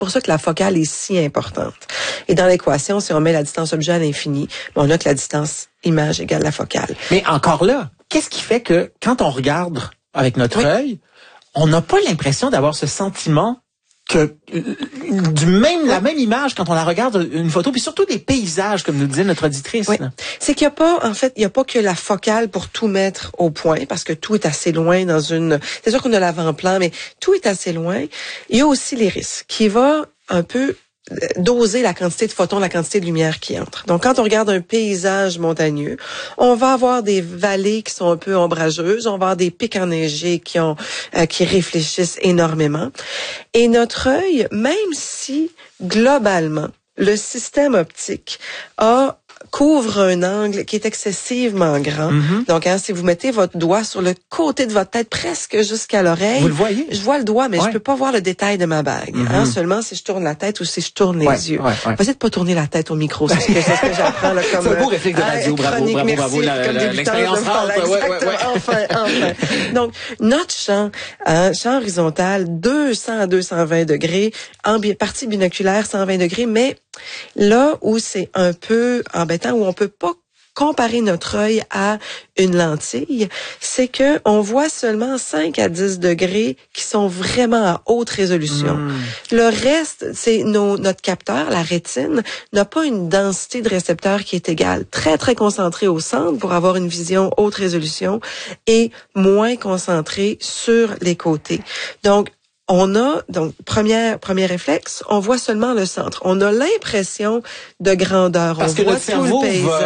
pour ça que la focale est si importante. Et dans l'équation, si on met la distance objet à l'infini, on a que la distance image égale la focale. Mais encore là, qu'est-ce qui fait que quand on regarde avec notre œil, on n'a pas l'impression d'avoir ce sentiment que la même image quand on la regarde une photo, puis surtout des paysages, comme nous disait notre auditrice. Oui. C'est qu'il n'y a pas, en fait, il n'y a pas que la focale pour tout mettre au point, parce que tout est assez loin dans une... C'est sûr qu'on a l'avant-plan, mais tout est assez loin. Il y a aussi l'iris, qui va un peu doser la quantité de photons, la quantité de lumière qui entre. Donc, quand on regarde un paysage montagneux, on va avoir des vallées qui sont un peu ombrageuses, on va avoir des pics enneigés qui réfléchissent énormément. Et notre œil, même si globalement le système optique couvre un angle qui est excessivement grand. Donc, si vous mettez votre doigt sur le côté de votre tête, presque jusqu'à l'oreille. Vous le voyez? Je vois le doigt, mais je peux pas voir le détail de ma bague. Seulement si je tourne la tête ou si je tourne les yeux. Essayez de pas tourner la tête au micro. C'est ce que j'apprends, là, comme. C'est un beau réflexe de radio. Bravo. L'expérience rentre. Enfin. Donc, notre champ horizontal, 200 à 220 degrés, partie binoculaire, 120 degrés, mais là où c'est un peu embêtant, où on peut pas comparer notre œil à une lentille, c'est que on voit seulement 5 à 10 degrés qui sont vraiment à haute résolution. Le reste, c'est notre capteur, la rétine, n'a pas une densité de récepteurs qui est égale. Très, très concentré au centre pour avoir une vision haute résolution et moins concentré sur les côtés. Donc, premier réflexe, on voit seulement le centre. On a l'impression de grandeur. Parce que notre cerveau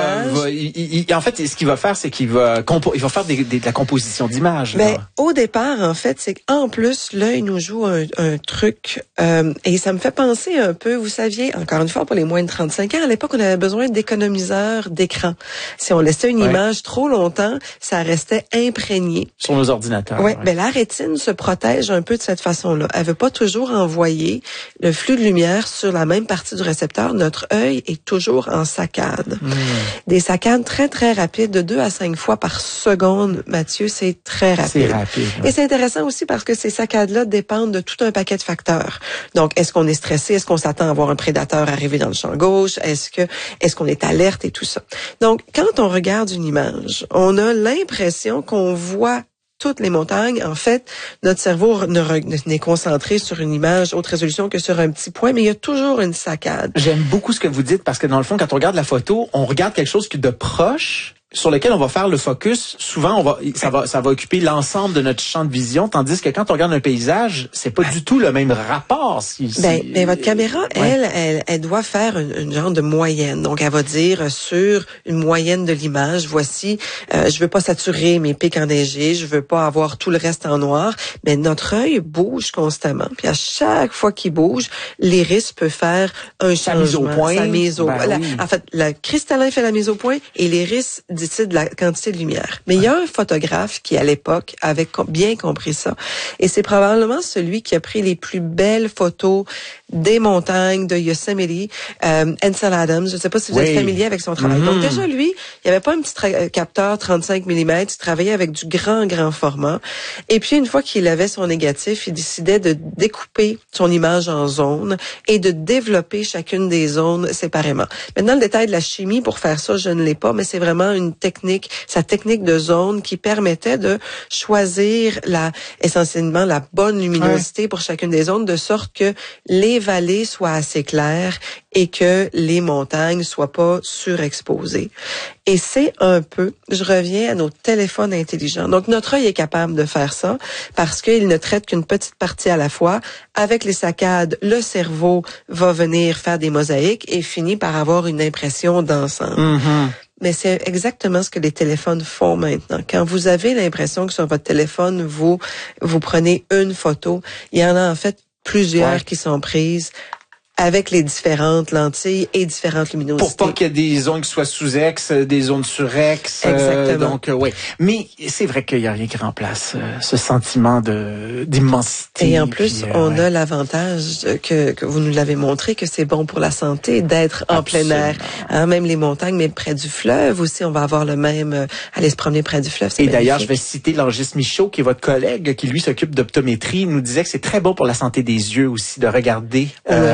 en fait, ce qu'il va faire, c'est qu'il va faire de la composition d'images. Mais au départ, en fait, c'est qu'en plus, l'œil nous joue un truc, et ça me fait penser un peu, vous saviez, encore une fois, pour les moins de 35 ans, à l'époque, on avait besoin d'économiseurs d'écran. Si on laissait une image trop longtemps, ça restait imprégné. Sur nos ordinateurs. Oui, mais la rétine se protège un peu de cette façon-là. Elle veut pas toujours envoyer le flux de lumière sur la même partie du récepteur. Notre œil est toujours en saccade. Des saccades très, très rapides, de 2 à 5 fois par seconde, Mathieu, c'est très rapide. C'est rapide. Et c'est intéressant aussi parce que ces saccades-là dépendent de tout un paquet de facteurs. Donc, est-ce qu'on est stressé? Est-ce qu'on s'attend à voir un prédateur arriver dans le champ gauche? Est-ce qu'on est alerte et tout ça? Donc, quand on regarde une image, on a l'impression qu'on voit toutes les montagnes. En fait, notre cerveau n'est concentré sur une image haute résolution que sur un petit point, mais il y a toujours une saccade. J'aime beaucoup ce que vous dites parce que dans le fond, quand on regarde la photo, on regarde quelque chose de proche sur lequel on va faire le focus. Souvent, ça va occuper l'ensemble de notre champ de vision, tandis que quand on regarde un paysage, c'est pas du tout le même rapport. Ben, votre caméra, elle doit faire une genre de moyenne. Donc, elle va dire sur une moyenne de l'image, voici, je veux pas saturer mes pics enneigés, je veux pas avoir tout le reste en noir, mais notre œil bouge constamment. Puis à chaque fois qu'il bouge, l'iris peut faire un changement. Sa mise au point. En fait, le cristallin fait la mise au point et l'iris décide de la quantité de lumière. Mais il y a un photographe qui, à l'époque, avait bien compris ça. Et c'est probablement celui qui a pris les plus belles photos des montagnes de Yosemite, Ansel Adams. Je ne sais pas si vous êtes familier avec son travail. Donc déjà, lui, il n'y avait pas un petit capteur 35 mm. Il travaillait avec du grand format. Et puis, une fois qu'il avait son négatif, il décidait de découper son image en zones et de développer chacune des zones séparément. Maintenant, le détail de la chimie, pour faire ça, je ne l'ai pas, mais c'est vraiment sa technique de zone qui permettait de choisir essentiellement la bonne luminosité pour chacune des zones, de sorte que les vallées soient assez claires et que les montagnes soient pas surexposées. Et c'est un peu, je reviens à nos téléphones intelligents. Donc, notre œil est capable de faire ça parce qu'il ne traite qu'une petite partie à la fois. Avec les saccades, le cerveau va venir faire des mosaïques et finit par avoir une impression d'ensemble. Mais c'est exactement ce que les téléphones font maintenant. Quand vous avez l'impression que sur votre téléphone, vous prenez une photo, il y en a en fait plusieurs qui sont prises avec les différentes lentilles et différentes luminosités. Pour pas qu'il y ait des zones qui soient sous-ex, des zones sur-ex. Exactement. Donc, oui. Mais c'est vrai qu'il y a rien qui remplace ce sentiment d'immensité. Et en plus, on a l'avantage que vous nous l'avez montré, que c'est bon pour la santé d'être en plein air. Hein, même les montagnes, mais près du fleuve aussi, on va avoir le même, aller se promener près du fleuve. Et d'ailleurs, je vais citer Langis Michaud, qui est votre collègue, qui lui s'occupe d'optométrie. Il nous disait que c'est très bon pour la santé des yeux aussi de regarder